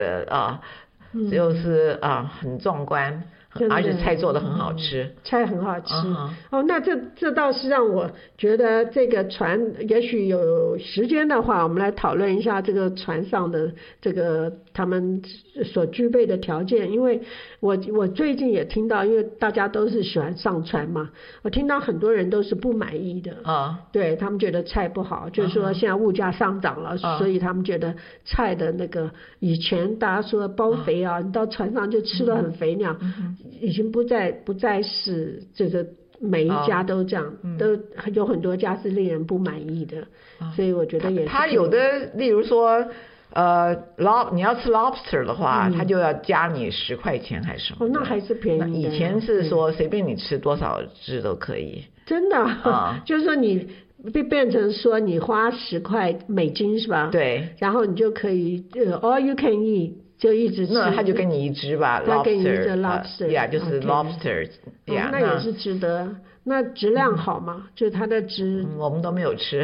就是很壮观。而且菜做得很好吃， 菜很好吃。那这倒是让我觉得这个船，也许有时间的话，我们来讨论一下这个船上的这个他们所具备的条件。因为我最近也听到，因为大家都是喜欢上船嘛，我听到很多人都是不满意的对，他们觉得菜不好，就是说现在物价上涨了，所以他们觉得菜的那个以前大家说包肥你到船上就吃得很肥那样。已经不再是这个每一家都这样，都有很多家是令人不满意的，所以我觉得也是。 他有的，例如说，你要吃 lobster 的话，他就要加你10块钱还是什么？ 那还是便宜的。 以前是说随便你吃多少只都可以。 真的就是说你变成说你花10块美金是吧？ 对。然后你就可以all you can eat。就一直吃， 那他就给你一只吧， 他给你一只 lobster， 就是 lobster， 那也是值得。那质量好吗？就是它的质， 我们都没有吃。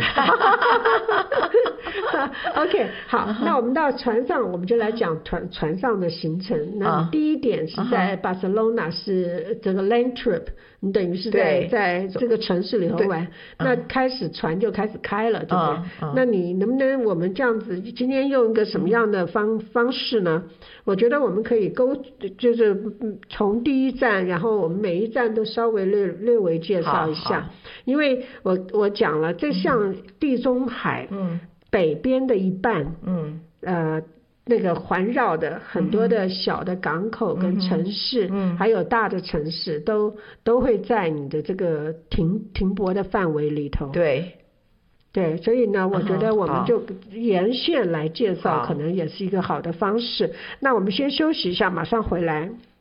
OK， 好，那我们到船上，我们就来讲船上的行程。那第一点是在 Barcelona 是这个 land trip， 你等于是在这个城市里头玩。那船就开始开了，对不对？那你能不能我们这样子，今天用一个什么样的方式呢？我觉得我们可以就是从第一站，然后我们每一站都稍微略微介绍一下，因为我讲了，这像地中海北边的一半，那个环绕的很多的小的港口跟城市，还有大的城市都会在你的这个停泊的范围里头。对，所以呢，我觉得我们就沿线来介绍，可能也是一个好的方式。那我们先休息一下，马上回来。